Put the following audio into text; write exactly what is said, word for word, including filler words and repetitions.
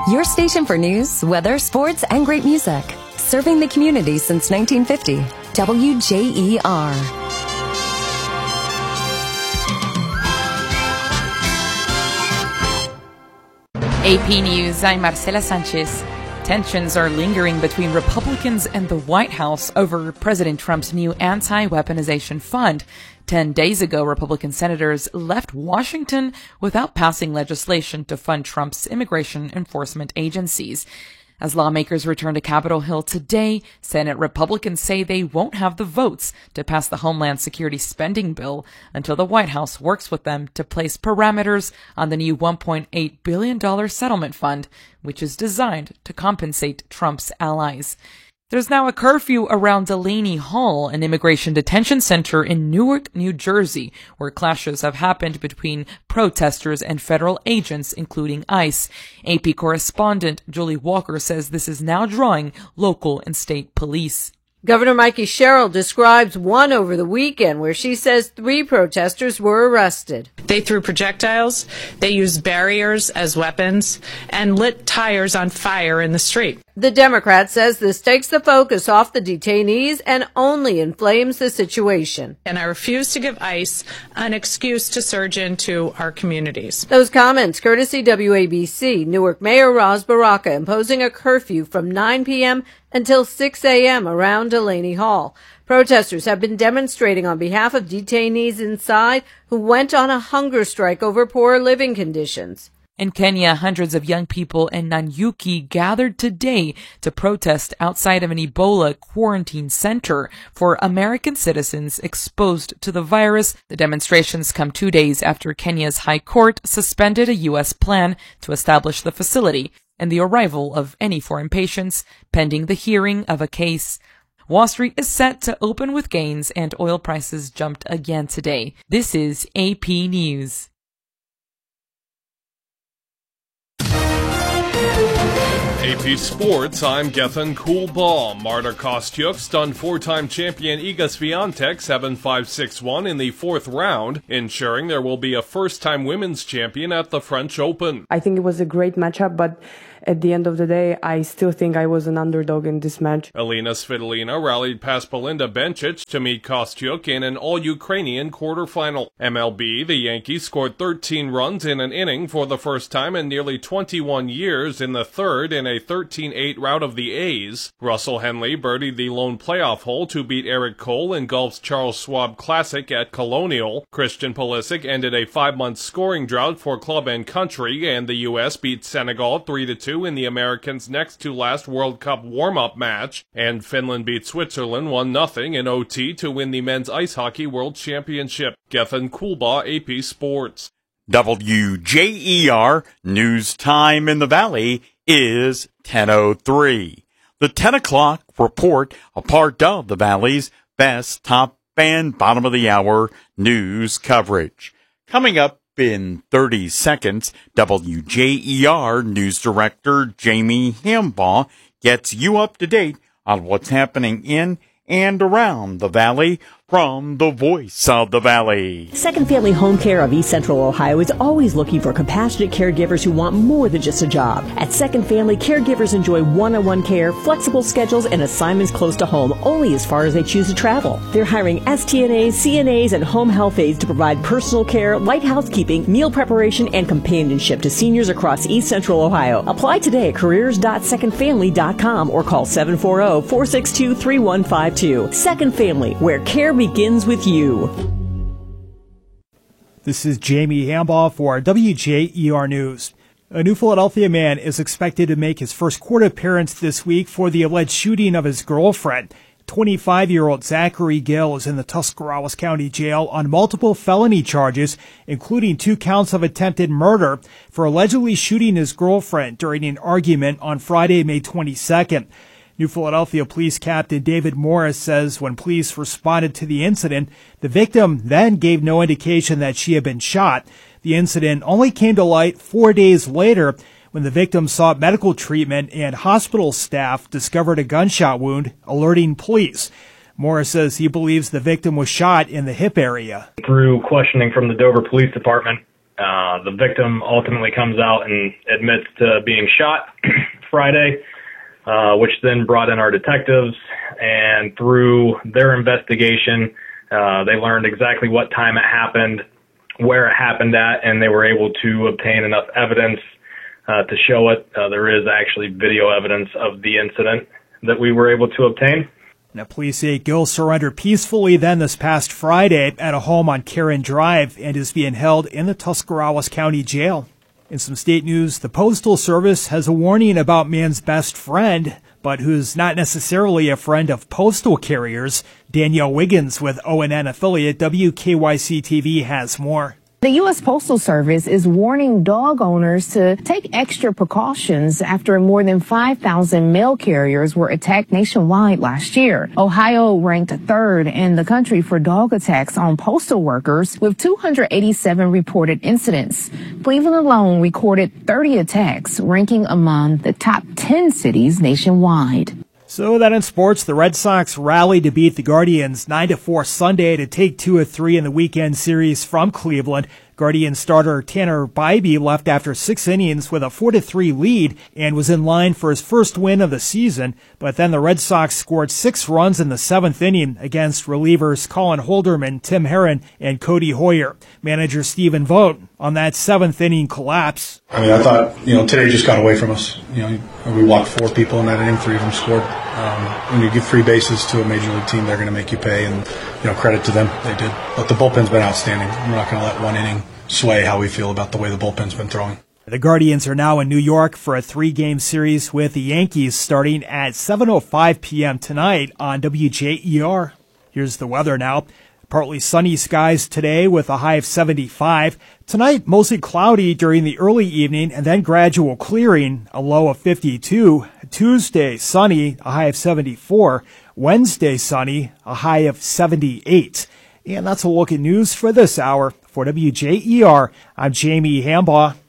Your station for news, weather, sports, and great music. Serving the community since nineteen fifty. W J E R. A P News, I'm Marcela Sanchez. Tensions are lingering between Republicans and the White House over President Trump's new anti-weaponization fund. Ten days ago, Republican senators left Washington without passing legislation to fund Trump's immigration enforcement agencies. As lawmakers return to Capitol Hill today, Senate Republicans say they won't have the votes to pass the Homeland Security spending bill until the White House works with them to place parameters on the new one point eight billion dollars settlement fund, which is designed to compensate Trump's allies. There's now a curfew around Delaney Hall, an immigration detention center in Newark, New Jersey, where clashes have happened between protesters and federal agents, including ICE. A P correspondent Julie Walker says this is now drawing local and state police. Governor Mikey Sherrill describes one over the weekend where she says three protesters were arrested. They threw projectiles, they used barriers as weapons, and lit tires on fire in the street. The Democrat says this takes the focus off the detainees and only inflames the situation. And I refuse to give ICE an excuse to surge into our communities. Those comments courtesy W A B C. Newark Mayor Ros Baraka imposing a curfew from nine p.m. until six a.m. around Delaney Hall. Protesters have been demonstrating on behalf of detainees inside who went on a hunger strike over poor living conditions. In Kenya, hundreds of young people in Nanyuki gathered today to protest outside of an Ebola quarantine center for American citizens exposed to the virus. The demonstrations come two days after Kenya's High Court suspended a U S plan to establish the facility and the arrival of any foreign patients pending the hearing of a case. Wall Street is set to open with gains and oil prices jumped again today. This is A P News. A P Sports, I'm Gethin Coolball. Marta Kostyuk stunned four-time champion Iga Swiatek seven five six one in the fourth round, ensuring there will be a first-time women's champion at the French Open. I think it was a great matchup, but at the end of the day, I still think I was an underdog in this match. Elena Svitolina rallied past Belinda Bencic to meet Kostyuk in an all-Ukrainian quarterfinal. M L B, the Yankees scored thirteen runs in an inning for the first time in nearly twenty-one years in the third in a thirteen eight rout of the A's. Russell Henley birdied the lone playoff hole to beat Eric Cole in golf's Charles Schwab Classic at Colonial. Christian Pulisic ended a five-month scoring drought for club and country, and the U S beat Senegal three to two in the Americans' next-to-last World Cup warm-up match, and Finland beat Switzerland one nothing in O T to win the Men's Ice Hockey World Championship. Gethin Coolbaugh, A P Sports. W J E R News Time in the Valley is ten oh three. The ten o'clock report, a part of the Valley's best top and bottom of the hour news coverage. Coming up in thirty seconds, W J E R News Director Jamie Hambaugh gets you up to date on what's happening in and around the Valley from the Voice of the Valley. Second Family Home Care of East Central Ohio is always looking for compassionate caregivers who want more than just a job. At Second Family, caregivers enjoy one-on-one care, flexible schedules, and assignments close to home, only as far as they choose to travel. They're hiring S T N As, C N As, and home health aides to provide personal care, light housekeeping, meal preparation, and companionship to seniors across East Central Ohio. Apply today at careers dot second family dot com or call seven four zero, four six two, three one five two. Second Family, where care begins with you. This is Jamie Hambaugh for W J E R News. A New Philadelphia man is expected to make his first court appearance this week for the alleged shooting of his girlfriend. twenty-five-year-old Zachary Gill is in the Tuscarawas County Jail on multiple felony charges, including two counts of attempted murder, for allegedly shooting his girlfriend during an argument on Friday, May twenty-second. New Philadelphia Police Captain David Morris says when police responded to the incident, the victim then gave no indication that she had been shot. The incident only came to light four days later when the victim sought medical treatment and hospital staff discovered a gunshot wound, alerting police. Morris says he believes the victim was shot in the hip area. Through questioning from the Dover Police Department, uh, Uh, the victim ultimately comes out and admits to being shot Friday, uh, which then brought in our detectives, and through their investigation, uh, they learned exactly what time it happened, where it happened at, and they were able to obtain enough evidence uh, to show it. Uh, there is actually video evidence of the incident that we were able to obtain. Now, police say Gill surrendered peacefully then this past Friday at a home on Karen Drive and is being held in the Tuscarawas County Jail. In some state news, the Postal Service has a warning about man's best friend, but who's not necessarily a friend of postal carriers. Danielle Wiggins with O N N affiliate W K Y C T V has more. The U S Postal Service is warning dog owners to take extra precautions after more than five thousand mail carriers were attacked nationwide last year. Ohio ranked third in the country for dog attacks on postal workers with two hundred eighty-seven reported incidents. Cleveland alone recorded thirty attacks, ranking among the top ten cities nationwide. So that in sports, the Red Sox rally to beat the Guardians nine to four Sunday to take two of three in the weekend series from Cleveland. Guardian starter Tanner Bybee left after six innings with a four to three lead and was in line for his first win of the season. But then the Red Sox scored six runs in the seventh inning against relievers Colin Holderman, Tim Herron, and Cody Hoyer. Manager Stephen Vogt on that seventh inning collapse. I mean, I thought, you know, today just got away from us. You know, we walked four people in that inning, three of them scored. Um, when you give free bases to a major league team, they're going to make you pay, and, you know, credit to them, they did. But the bullpen's been outstanding. We're not going to let one inning sway how we feel about the way the bullpen's been throwing. The Guardians are now in New York for a three-game series with the Yankees starting at seven oh five p.m. tonight on W J E R. Here's the weather now. Partly sunny skies today with a high of seventy-five. Tonight, mostly cloudy during the early evening and then gradual clearing, a low of fifty-two. Tuesday, sunny, a high of seventy-four. Wednesday, sunny, a high of seventy-eight. And that's a look at news for this hour. For W J E R, I'm Jamie Hambaugh.